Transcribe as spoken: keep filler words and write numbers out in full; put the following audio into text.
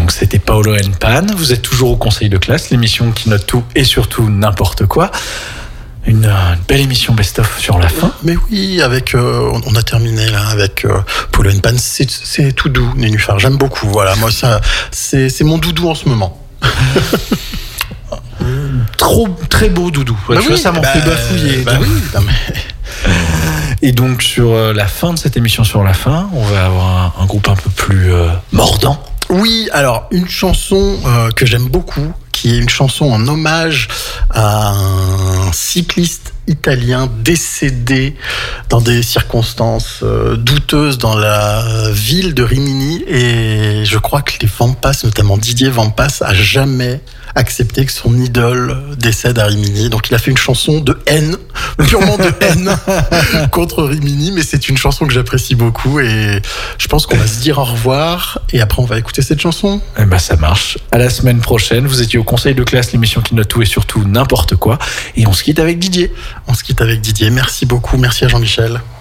donc c'était Paolo and Pan. Vous êtes toujours au Conseil de classe, l'émission qui note tout et surtout n'importe quoi. Une, une belle émission best-of sur la fin. Mais oui, avec euh, on a terminé là avec euh, Paolo and Pan. C'est, c'est tout doux, Nénuphar. J'aime beaucoup. Voilà, moi ça, c'est, c'est mon doudou en ce moment. Trop, très beau doudou. Bah tu oui, vois, ça m'en bah, fait bafouiller. Bah oui, non, mais... Et donc sur la fin de cette émission, sur la fin, on va avoir un, un groupe un peu plus euh, mordant. Oui, alors une chanson euh, que j'aime beaucoup, qui est une chanson en hommage à un cycliste italien décédé dans des circonstances euh, douteuses dans la ville de Rimini, et je crois que les Vampas, notamment Didier Vampas, a jamais accepté que son idole décède à Rimini. Donc il a fait une chanson de haine, purement de haine contre Rimini, mais c'est une chanson que j'apprécie beaucoup et je pense qu'on va se dire au revoir et après on va écouter cette chanson. Eh ben ça marche. À la semaine prochaine. Vous étiez au Conseil de classe, l'émission qui note tout et surtout n'importe quoi. Et on se quitte avec Didier. On se quitte avec Didier. Merci beaucoup. Merci à Jean-Michel.